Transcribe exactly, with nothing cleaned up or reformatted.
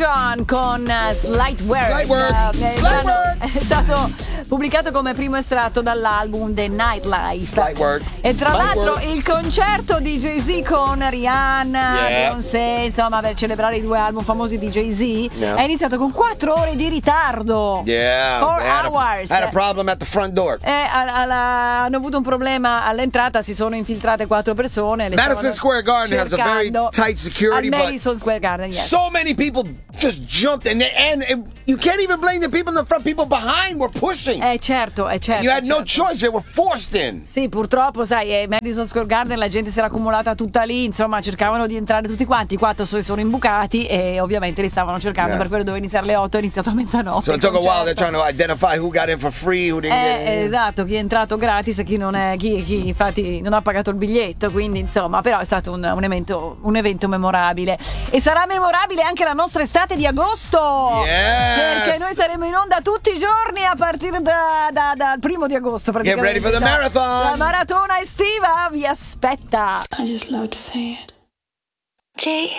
John con uh, Slight Work. Slight Work. Uh, Slight Work. È stato pubblicato come primo estratto dall'album The Nightlife. Slight Work. E tra Slight l'altro work. il concerto di Jay-Z con Rihanna, Yeah. Beyoncé, insomma, per celebrare i due album famosi di Jay-Z, Yeah. è iniziato con quattro ore di ritardo. Yeah. Four they had a- hours. had a problem at the front door. E alla- alla- hanno avuto un problema all'entrata, si sono infiltrate quattro persone. le Madison stavano Square Garden has a very cercando tight security, al but Madison Square Garden, yes. so many people just jumped in there, and it, you can't even blame the people in the front. People behind were pushing. Eh certo, è certo. You had no certo. choice. They were forced in. Sì, purtroppo, sai, eh, Madison Square Garden la gente si era accumulata tutta lì, insomma, cercavano di entrare tutti quanti, i quattro si sono imbucati e ovviamente li stavano cercando, Yeah. per quello doveva iniziare alle otto, è iniziato a mezzanotte. So it took a while. They're Concerto. trying to identify who got in for free, who didn't get Eh, in. esatto, chi è entrato gratis e chi non è, chi, chi infatti non ha pagato il biglietto, quindi insomma, però è stato un, un evento, un evento memorabile. E sarà memorabile anche la nostra estate di agosto, Yes. perché noi saremo in onda tutti i giorni a partire da, da- dal primo di agosto. Get ready for the praticamente. marathon. La maratona estiva vi aspetta. I just love to say it. J